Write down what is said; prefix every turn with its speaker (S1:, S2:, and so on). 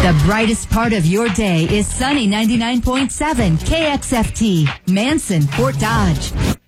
S1: The brightest part of your day is sunny 99.7 KXFT, Manson, Fort Dodge.